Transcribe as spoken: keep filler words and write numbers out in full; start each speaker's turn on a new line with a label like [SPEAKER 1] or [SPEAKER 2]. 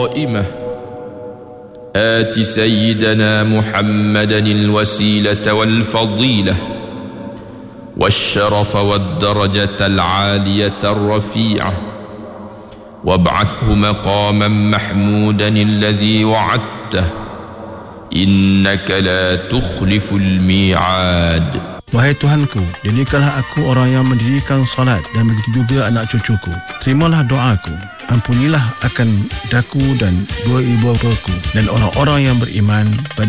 [SPEAKER 1] قائمة آت سيدنا محمدا الوسيلة والفضيلة والشرف والدرجة العالية الرفيعة وابعثه مقاما محمودا الذي وعدته إنك لا تخلف الميعاد.
[SPEAKER 2] Wahai Tuhanku, jadikanlah aku orang yang mendirikan salat dan begitu juga anak cucuku. Terimalah doaku. Ampunilah akan daku dan dua ibu bapaku dan orang-orang yang beriman pada